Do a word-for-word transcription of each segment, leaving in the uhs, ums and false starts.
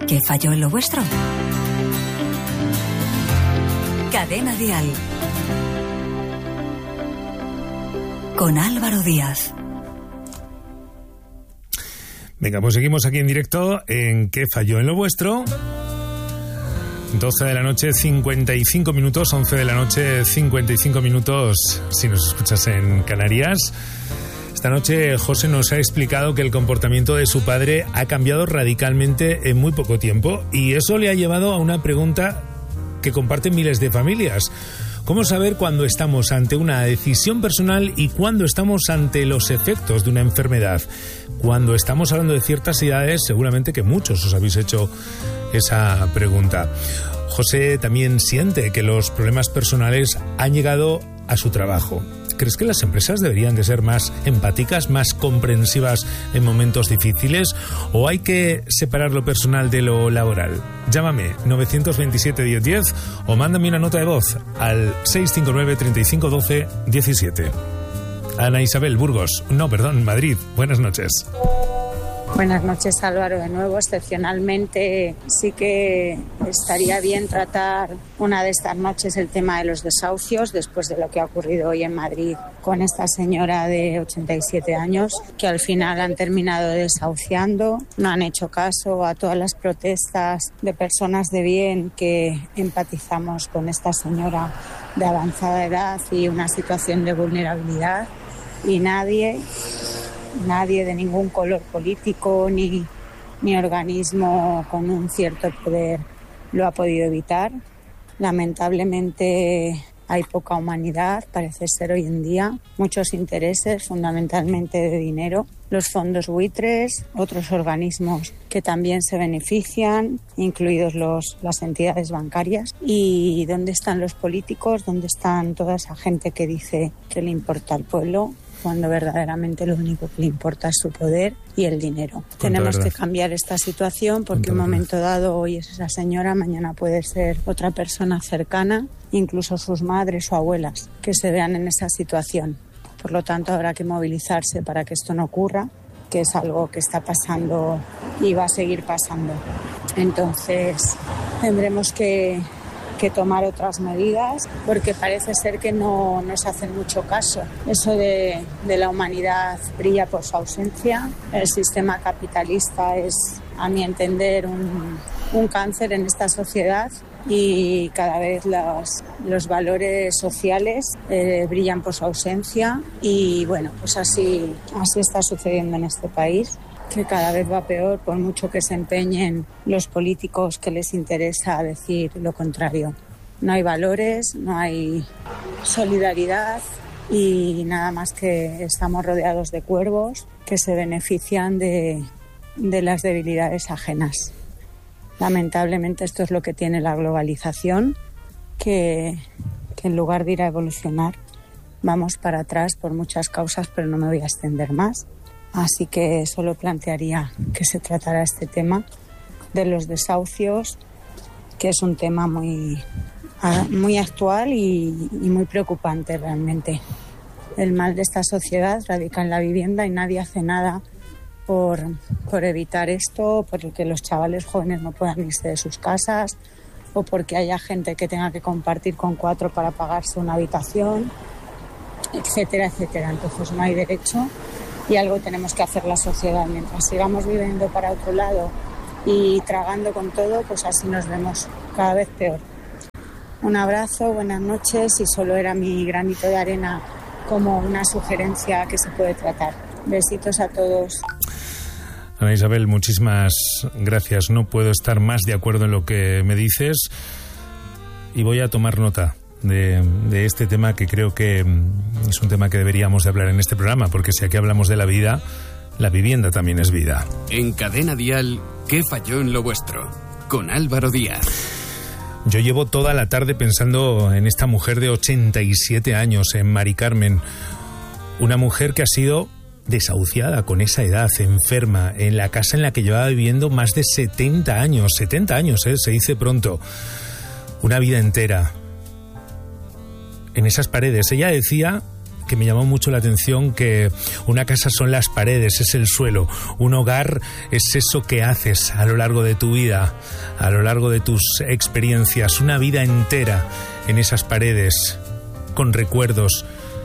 ¿Qué falló en lo vuestro? Cadena Dial. Con Álvaro Díaz. Venga, pues seguimos aquí en directo en ¿Qué falló en lo vuestro? doce de la noche, cincuenta y cinco minutos, once de la noche, cincuenta y cinco minutos, si nos escuchas en Canarias. Esta noche José nos ha explicado que el comportamiento de su padre ha cambiado radicalmente en muy poco tiempo, y eso le ha llevado a una pregunta que comparten miles de familias. ¿Cómo saber cuándo estamos ante una decisión personal y cuándo estamos ante los efectos de una enfermedad? Cuando estamos hablando de ciertas edades, seguramente que muchos os habéis hecho esa pregunta. José también siente que los problemas personales han llegado a su trabajo. ¿Crees que las empresas deberían de ser más empáticas, más comprensivas en momentos difíciles? ¿O hay que separar lo personal de lo laboral? Llámame nueve dos siete, diez diez o mándame una nota de voz al seis cinco nueve, treinta y cinco, doce, diecisiete. Ana Isabel Burgos, no, perdón, Madrid. Buenas noches. Buenas noches, Álvaro, de nuevo. Excepcionalmente sí que estaría bien tratar una de estas noches el tema de los desahucios, después de lo que ha ocurrido hoy en Madrid con esta señora de ochenta y siete años, que al final han terminado desahuciando. No han hecho caso a todas las protestas de personas de bien que empatizamos con esta señora de avanzada edad y una situación de vulnerabilidad, y nadie... Nadie de ningún color político ni, ni organismo con un cierto poder lo ha podido evitar. Lamentablemente hay poca humanidad, parece ser hoy en día. Muchos intereses, fundamentalmente de dinero. Los fondos buitres, otros organismos que también se benefician, incluidos los, las entidades bancarias. ¿Y dónde están los políticos? ¿Dónde están toda esa gente que dice que le importa al pueblo, cuando verdaderamente lo único que le importa es su poder y el dinero? Tenemos que cambiar esta situación, porque un momento dado hoy es esa señora, mañana puede ser otra persona cercana, incluso sus madres o abuelas, que se vean en esa situación. Por lo tanto, habrá que movilizarse para que esto no ocurra, que es algo que está pasando y va a seguir pasando. Entonces, tendremos que... que tomar otras medidas, porque parece ser que no nos hacen mucho caso. Eso de, de la humanidad brilla por su ausencia. El sistema capitalista es, a mi entender, un, un cáncer en esta sociedad, y cada vez los, los valores sociales eh, brillan por su ausencia, y bueno, pues así, así está sucediendo en este país, que cada vez va peor, por mucho que se empeñen los políticos que les interesa decir lo contrario. No hay valores, no hay solidaridad, y nada más que estamos rodeados de cuervos que se benefician de, de las debilidades ajenas. Lamentablemente esto es lo que tiene la globalización, que, que en lugar de ir a evolucionar vamos para atrás por muchas causas, pero no me voy a extender más. Así que solo plantearía que se tratara este tema de los desahucios, que es un tema muy, muy actual y, y muy preocupante realmente. El mal de esta sociedad radica en la vivienda y nadie hace nada por, por evitar esto, porque los chavales jóvenes no puedan irse de sus casas, o porque haya gente que tenga que compartir con cuatro para pagarse una habitación, etcétera, etcétera. Entonces no hay derecho. Y algo tenemos que hacer la sociedad. Mientras sigamos viviendo para otro lado y tragando con todo, pues así nos vemos cada vez peor. Un abrazo, buenas noches, y solo era mi granito de arena como una sugerencia que se puede tratar. Besitos a todos. Ana Isabel, muchísimas gracias. No puedo estar más de acuerdo en lo que me dices, y voy a tomar nota De, de este tema, que creo que es un tema que deberíamos de hablar en este programa, porque si aquí hablamos de la vida, la vivienda también es vida. En Cadena Dial, ¿qué falló en lo vuestro? Con Álvaro Díaz. Yo llevo toda la tarde pensando en esta mujer de ochenta y siete años, en Mari Carmen, una mujer que ha sido desahuciada con esa edad, enferma, en la casa en la que llevaba viviendo más de setenta años, setenta años, ¿eh? Se dice pronto, una vida entera en esas paredes. Ella decía que me llamó mucho la atención, que una casa son las paredes, es el suelo. Un hogar es eso que haces a lo largo de tu vida, a lo largo de tus experiencias. Una vida entera en esas paredes, con recuerdos,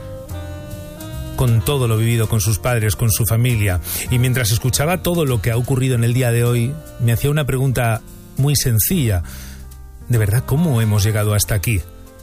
con todo lo vivido con sus padres, con su familia. Y mientras escuchaba todo lo que ha ocurrido en el día de hoy, me hacía una pregunta muy sencilla. ¿De verdad cómo hemos llegado hasta aquí?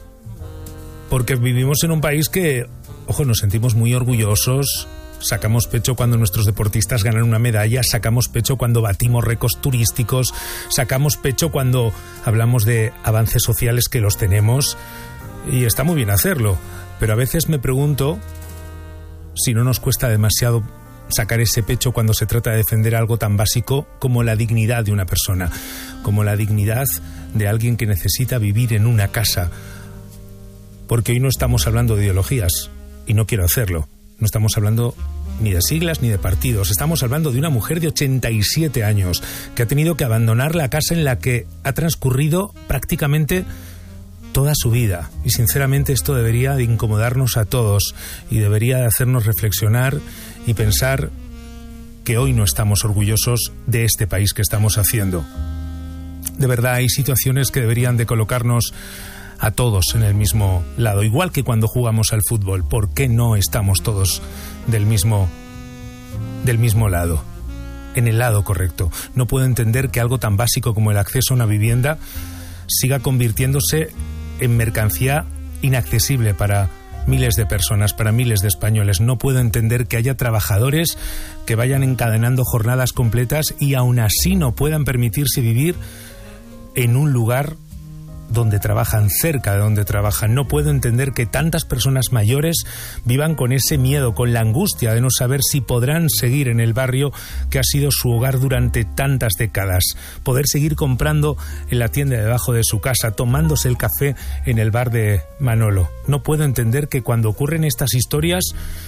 Porque vivimos en un país que, ojo, nos sentimos muy orgullosos, sacamos pecho cuando nuestros deportistas ganan una medalla, sacamos pecho cuando batimos récords turísticos, sacamos pecho cuando hablamos de avances sociales, que los tenemos, y está muy bien hacerlo, pero a veces me pregunto si no nos cuesta demasiado sacar ese pecho cuando se trata de defender algo tan básico como la dignidad de una persona, como la dignidad de alguien que necesita vivir en una casa. Porque hoy no estamos hablando de ideologías, y no quiero hacerlo. No estamos hablando ni de siglas ni de partidos. Estamos hablando de una mujer de ochenta y siete años que ha tenido que abandonar la casa en la que ha transcurrido prácticamente toda su vida. Y sinceramente esto debería de incomodarnos a todos y debería de hacernos reflexionar y pensar que hoy no estamos orgullosos de este país que estamos haciendo. De verdad, hay situaciones que deberían de colocarnos a todos en el mismo lado, igual que cuando jugamos al fútbol. ¿Por qué no estamos todos del mismo, del mismo lado? En el lado correcto. No puedo entender que algo tan básico como el acceso a una vivienda siga convirtiéndose en mercancía inaccesible para miles de personas, para miles de españoles. No puedo entender que haya trabajadores que vayan encadenando jornadas completas y aún así no puedan permitirse vivir en un lugar donde trabajan, cerca de donde trabajan. No puedo entender que tantas personas mayores vivan con ese miedo, con la angustia de no saber si podrán seguir en el barrio que ha sido su hogar durante tantas décadas, poder seguir comprando en la tienda debajo de su casa, tomándose el café en el bar de Manolo. No puedo entender que cuando ocurren estas historias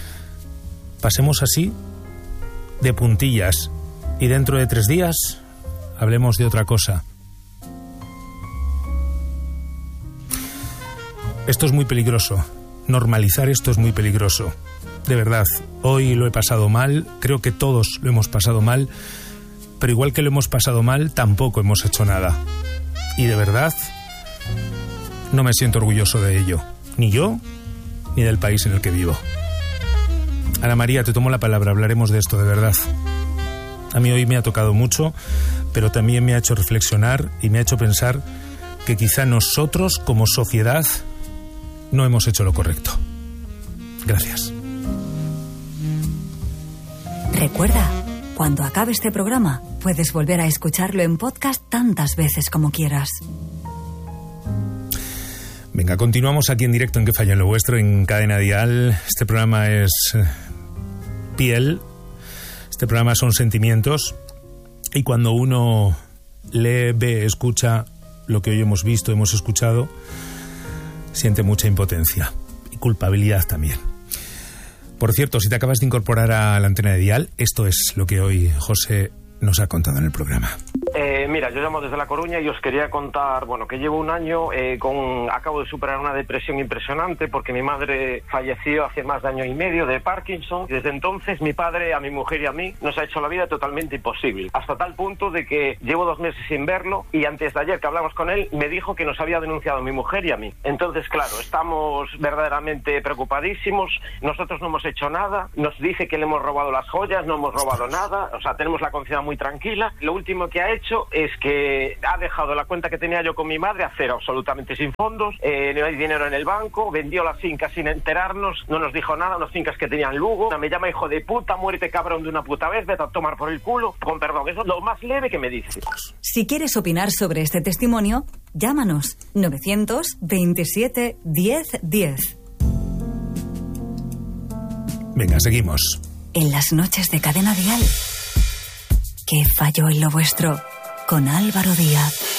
pasemos así de puntillas y dentro de tres días hablemos de otra cosa. Esto es muy peligroso. Normalizar esto es muy peligroso. De verdad, hoy lo he pasado mal, creo que todos lo hemos pasado mal, pero igual que lo hemos pasado mal, tampoco hemos hecho nada. Y de verdad, no me siento orgulloso de ello. Ni yo, ni del país en el que vivo. Ana María, te tomo la palabra, hablaremos de esto, de verdad. A mí hoy me ha tocado mucho, pero también me ha hecho reflexionar y me ha hecho pensar que quizá nosotros, como sociedad, no hemos hecho lo correcto. Gracias. Recuerda, cuando acabe este programa, puedes volver a escucharlo en podcast tantas veces como quieras. Venga, continuamos aquí en directo en Que Falla en lo Vuestro, en Cadena Dial. Este programa es piel, este programa son sentimientos, y cuando uno lee, ve, escucha lo que hoy hemos visto, hemos escuchado, siente mucha impotencia y culpabilidad también. Por cierto, si te acabas de incorporar a la antena de Dial, esto es lo que hoy José nos ha contado en el programa. Eh, mira, yo llamo desde La Coruña y os quería contar, bueno, que llevo un año eh, con, acabo de superar una depresión impresionante porque mi madre falleció hace más de año y medio de Parkinson. Desde entonces mi padre, a mi mujer y a mí, nos ha hecho la vida totalmente imposible, hasta tal punto de que llevo dos meses sin verlo y antes de ayer que hablamos con él me dijo que nos había denunciado a mi mujer y a mí. Entonces, claro, estamos verdaderamente preocupadísimos, nosotros no hemos hecho nada, nos dice que le hemos robado las joyas, no hemos robado nada, o sea, tenemos la conciencia muy tranquila. Lo último que ha hecho es que ha dejado la cuenta que tenía yo con mi madre a cero, absolutamente sin fondos, eh, no hay dinero en el banco, vendió las fincas sin enterarnos, no nos dijo nada, unas fincas que tenían Lugo, me llama hijo de puta, muérete cabrón de una puta vez, vete a tomar por el culo, con perdón, eso es lo más leve que me dice. Si quieres opinar sobre este testimonio, llámanos novecientos veintisiete diez diez. Venga, seguimos. En las noches de Cadena Dial, ¿qué falló en lo vuestro? Con Álvaro Díaz.